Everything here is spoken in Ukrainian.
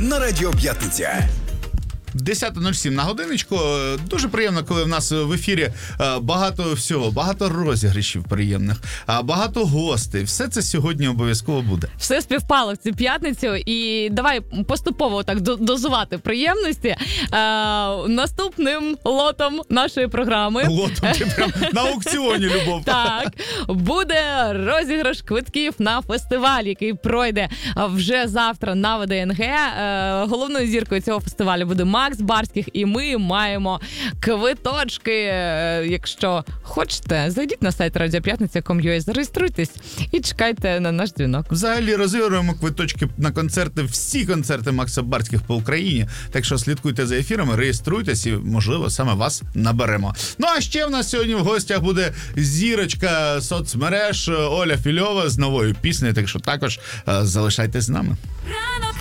на Радіо П'ятниця. 10:07 на годиночку. Дуже приємно, коли в нас в ефірі багато всього, багато розіграшів приємних, багато гостей. Все це сьогодні обов'язково буде. Все співпало в цю п'ятницю, і давай поступово так дозувати приємності. Наступним лотом нашої програми. Лотом, ти прям на аукціоні, Любов. Так, буде розіграш квитків на фестиваль, який пройде вже завтра на ВДНГ. Головною зіркою цього фестивалю буде Макс Барських, і ми маємо квиточки. Якщо хочете, зайдіть на сайт radiopятниця.com.ua, зареєструйтесь і чекайте на наш дзвінок. Взагалі розігруємо квиточки на концерти, всі концерти Макса Барських по Україні. Так що слідкуйте за ефірами, реєструйтесь і, можливо, саме вас наберемо. Ну, а ще в нас сьогодні в гостях буде зірочка соцмереж Оля Фільова з новою піснею, так що також залишайтесь з нами. Рано